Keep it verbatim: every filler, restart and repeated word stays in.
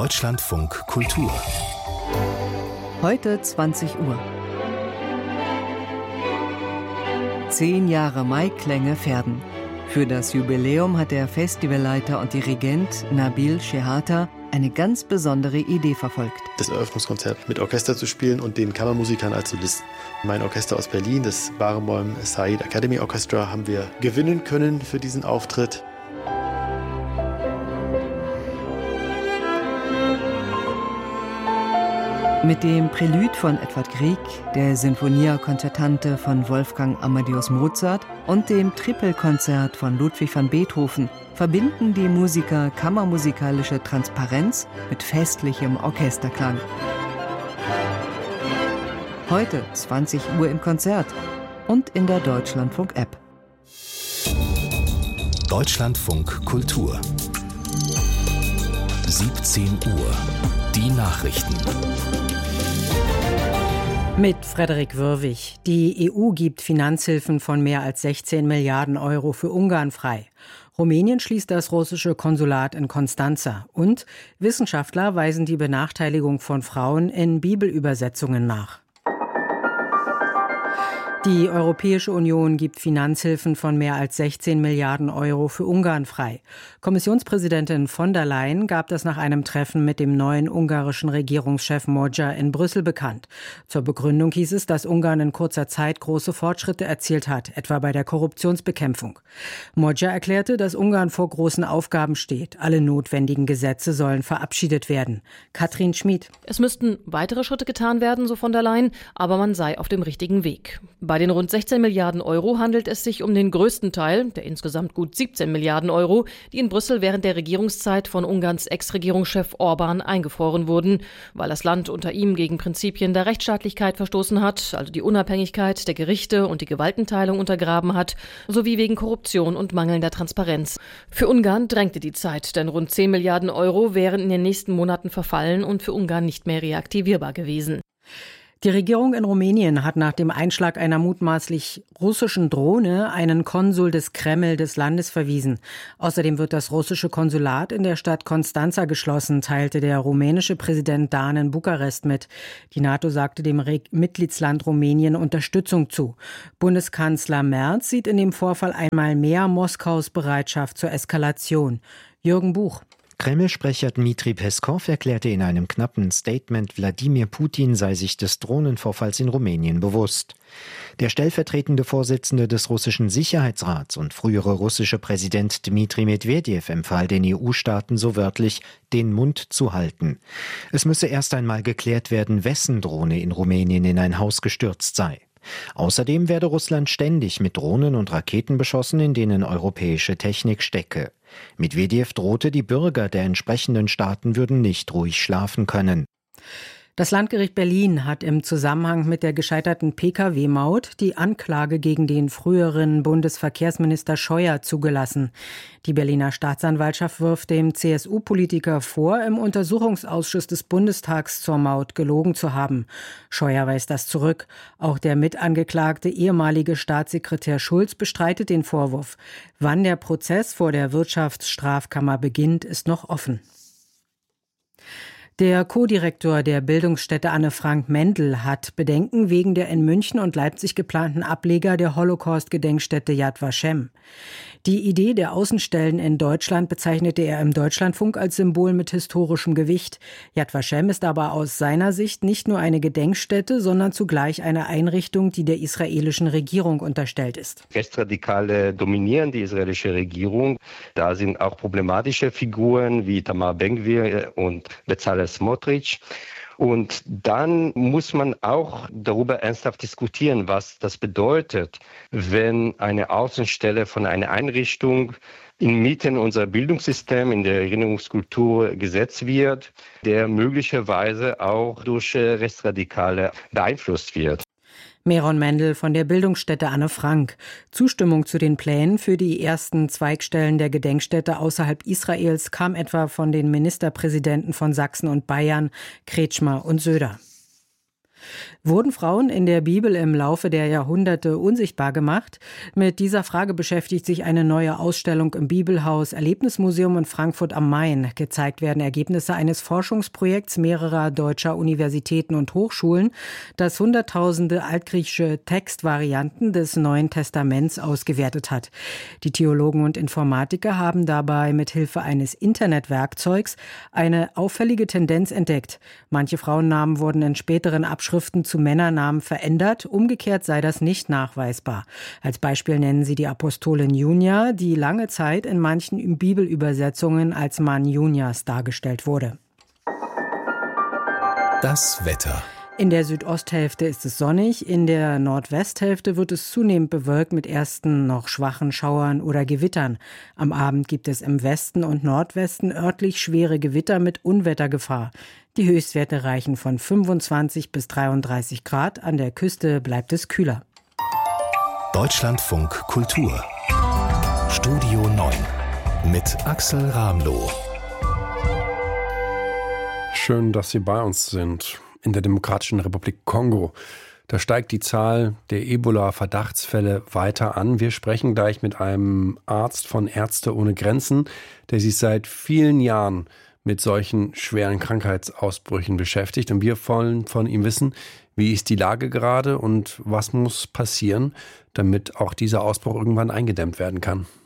Deutschlandfunk Kultur. Heute zwanzig Uhr. Zehn Jahre Maiklänge Verden. Für das Jubiläum hat der Festivalleiter und Dirigent Nabil Shehata eine ganz besondere Idee verfolgt. Das Eröffnungskonzert mit Orchester zu spielen und den Kammermusikern als Solisten. Mein Orchester aus Berlin, das Barenboim Said Academy Orchestra, haben wir gewinnen können für diesen Auftritt. Mit dem Prälude von Edvard Grieg, der Sinfonia Concertante von Wolfgang Amadeus Mozart und dem Trippelkonzert von Ludwig van Beethoven verbinden die Musiker kammermusikalische Transparenz mit festlichem Orchesterklang. Heute zwanzig Uhr im Konzert und in der Deutschlandfunk-App. Deutschlandfunk Kultur. siebzehn Uhr. Die Nachrichten. Mit Frederik Wörwig. Die E U gibt Finanzhilfen von mehr als sechzehn Milliarden Euro für Ungarn frei. Rumänien schließt das russische Konsulat in Constanța. Und Wissenschaftler weisen die Benachteiligung von Frauen in Bibelübersetzungen nach. Die Europäische Union gibt Finanzhilfen von mehr als sechzehn Milliarden Euro für Ungarn frei. Kommissionspräsidentin von der Leyen gab das nach einem Treffen mit dem neuen ungarischen Regierungschef Magyar in Brüssel bekannt. Zur Begründung hieß es, dass Ungarn in kurzer Zeit große Fortschritte erzielt hat, etwa bei der Korruptionsbekämpfung. Magyar erklärte, dass Ungarn vor großen Aufgaben steht. Alle notwendigen Gesetze sollen verabschiedet werden. Katrin Schmid. Es müssten weitere Schritte getan werden, so von der Leyen, aber man sei auf dem richtigen Weg. Bei den rund sechzehn Milliarden Euro handelt es sich um den größten Teil, der insgesamt gut siebzehn Milliarden Euro, die in Brüssel während der Regierungszeit von Ungarns Ex-Regierungschef Orbán eingefroren wurden, weil das Land unter ihm gegen Prinzipien der Rechtsstaatlichkeit verstoßen hat, also die Unabhängigkeit der Gerichte und die Gewaltenteilung untergraben hat, sowie wegen Korruption und mangelnder Transparenz. Für Ungarn drängte die Zeit, denn rund zehn Milliarden Euro wären in den nächsten Monaten verfallen und für Ungarn nicht mehr reaktivierbar gewesen. Die Regierung in Rumänien hat nach dem Einschlag einer mutmaßlich russischen Drohne einen Konsul des Kreml des Landes verwiesen. Außerdem wird das russische Konsulat in der Stadt Constanța geschlossen, teilte der rumänische Präsident Dan in Bukarest mit. Die NATO sagte dem Re- Mitgliedsland Rumänien Unterstützung zu. Bundeskanzler Merz sieht in dem Vorfall einmal mehr Moskaus Bereitschaft zur Eskalation. Jürgen Buch. Kreml-Sprecher Dmitri Peskow erklärte in einem knappen Statement, Wladimir Putin sei sich des Drohnenvorfalls in Rumänien bewusst. Der stellvertretende Vorsitzende des russischen Sicherheitsrats und frühere russische Präsident Dmitri Medwedew empfahl den E U-Staaten so wörtlich, den Mund zu halten. Es müsse erst einmal geklärt werden, wessen Drohne in Rumänien in ein Haus gestürzt sei. Außerdem werde Russland ständig mit Drohnen und Raketen beschossen, in denen europäische Technik stecke. Medwedew drohte, die Bürger der entsprechenden Staaten würden nicht ruhig schlafen können. Das Landgericht Berlin hat im Zusammenhang mit der gescheiterten P K W-Maut die Anklage gegen den früheren Bundesverkehrsminister Scheuer zugelassen. Die Berliner Staatsanwaltschaft wirft dem C S U-Politiker vor, im Untersuchungsausschuss des Bundestags zur Maut gelogen zu haben. Scheuer weist das zurück. Auch der mitangeklagte ehemalige Staatssekretär Schulz bestreitet den Vorwurf. Wann der Prozess vor der Wirtschaftsstrafkammer beginnt, ist noch offen. Der Co-Direktor der Bildungsstätte Anne Frank Mendel hat Bedenken wegen der in München und Leipzig geplanten Ableger der Holocaust-Gedenkstätte Yad Vashem. Die Idee der Außenstellen in Deutschland bezeichnete er im Deutschlandfunk als Symbol mit historischem Gewicht. Yad Vashem ist aber aus seiner Sicht nicht nur eine Gedenkstätte, sondern zugleich eine Einrichtung, die der israelischen Regierung unterstellt ist. Rechtsradikale dominieren die israelische Regierung. Da sind auch problematische Figuren wie Tamar Ben-Gvir und Bezalel Smotrich. Und dann muss man auch darüber ernsthaft diskutieren, was das bedeutet, wenn eine Außenstelle von einer Einrichtung inmitten unserer Bildungssystem, in der Erinnerungskultur gesetzt wird, der möglicherweise auch durch Rechtsradikale beeinflusst wird. Meron Mendel von der Bildungsstätte Anne Frank. Zustimmung zu den Plänen für die ersten Zweigstellen der Gedenkstätte außerhalb Israels kam etwa von den Ministerpräsidenten von Sachsen und Bayern, Kretschmer und Söder. Wurden Frauen in der Bibel im Laufe der Jahrhunderte unsichtbar gemacht? Mit dieser Frage beschäftigt sich eine neue Ausstellung im Bibelhaus Erlebnismuseum in Frankfurt am Main. Gezeigt werden Ergebnisse eines Forschungsprojekts mehrerer deutscher Universitäten und Hochschulen, das hunderttausende altgriechische Textvarianten des Neuen Testaments ausgewertet hat. Die Theologen und Informatiker haben dabei mit Hilfe eines Internetwerkzeugs eine auffällige Tendenz entdeckt. Manche Frauennamen wurden in späteren Abschriften zu Männernamen verändert, umgekehrt sei das nicht nachweisbar. Als Beispiel nennen sie die Apostolin Junia, die lange Zeit in manchen Bibelübersetzungen als Mann Junias dargestellt wurde. Das Wetter. In der Südosthälfte ist es sonnig, in der Nordwesthälfte wird es zunehmend bewölkt mit ersten noch schwachen Schauern oder Gewittern. Am Abend gibt es im Westen und Nordwesten örtlich schwere Gewitter mit Unwettergefahr. Die Höchstwerte reichen von fünfundzwanzig bis dreiunddreißig Grad, an der Küste bleibt es kühler. Deutschlandfunk Kultur. Studio neun mit Axel Ramloh. Schön, dass Sie bei uns sind. In der Demokratischen Republik Kongo. Da steigt die Zahl der Ebola-Verdachtsfälle weiter an. Wir sprechen gleich mit einem Arzt von Ärzte ohne Grenzen, der sich seit vielen Jahren mit solchen schweren Krankheitsausbrüchen beschäftigt. Und wir wollen von ihm wissen, wie ist die Lage gerade und was muss passieren, damit auch dieser Ausbruch irgendwann eingedämmt werden kann.